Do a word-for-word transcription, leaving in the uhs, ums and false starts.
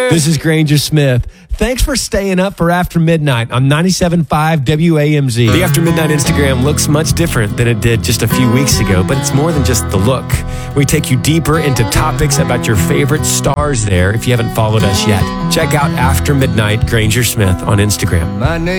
This is Granger Smith. Thanks for staying up for After Midnight on ninety-seven point five W A M Z. The After Midnight Instagram looks much different than it did just a few weeks ago, but it's more than just the look. We take you deeper into topics about your favorite stars there if you haven't followed us yet. Check out After Midnight Granger Smith on Instagram. My name